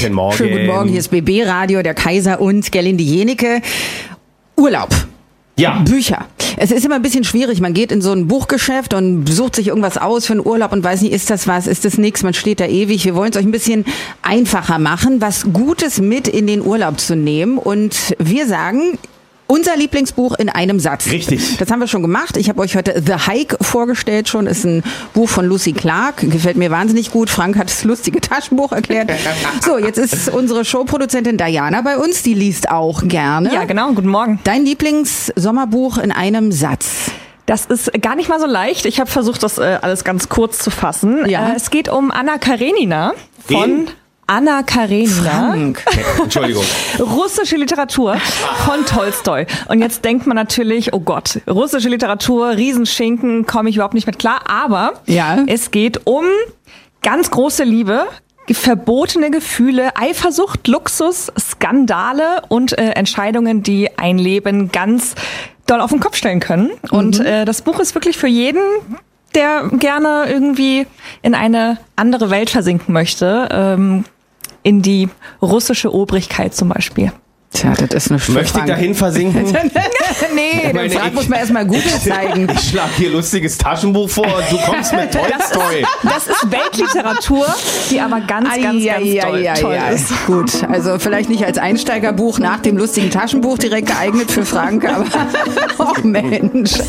Guten Morgen. Schönen guten Morgen, hier ist BB Radio, der Kaiser und Gerlinde Jenecke. Urlaub. Ja. Bücher. Es ist immer ein bisschen schwierig. Man geht in so ein Buchgeschäft und sucht sich irgendwas aus für einen Urlaub und weiß nicht, ist das was, ist das nix? Man steht da ewig. Wir wollen es euch ein bisschen einfacher machen, was Gutes mit in den Urlaub zu nehmen. Und wir sagen, unser Lieblingsbuch in einem Satz. Richtig. Das haben wir schon gemacht. Ich habe euch heute The Hike vorgestellt schon. Ist ein Buch von Lucy Clark. Gefällt mir wahnsinnig gut. Frank hat das lustige Taschenbuch erklärt. So, jetzt ist unsere Showproduzentin Diana bei uns. Die liest auch gerne. Ja, genau. Guten Morgen. Dein Lieblings-Sommerbuch in einem Satz. Das ist gar nicht mal so leicht. Ich habe versucht, das alles ganz kurz zu fassen. Ja. Es geht um Anna Karenina von Anna Karenina. Frank. Entschuldigung. Russische Literatur von Tolstoi. Und jetzt denkt man natürlich, oh Gott, russische Literatur, Riesenschinken, komme ich überhaupt nicht mit klar. Aber es geht um ganz große Liebe, verbotene Gefühle, Eifersucht, Luxus, Skandale und Entscheidungen, die ein Leben ganz doll auf den Kopf stellen können. Und das Buch ist wirklich für jeden, der gerne irgendwie in eine andere Welt versinken möchte, in die russische Obrigkeit zum Beispiel. Tja, das ist eine Schwierigkeit. Möchte ich dahin versinken? Nee, den Frank muss man erstmal Google zeigen. Ich schlage hier lustiges Taschenbuch vor und du kommst mit Tolstoi. Das ist Weltliteratur, die aber ganz toll ist. Gut, also vielleicht nicht als Einsteigerbuch nach dem lustigen Taschenbuch direkt geeignet für Frank, aber oh Mensch.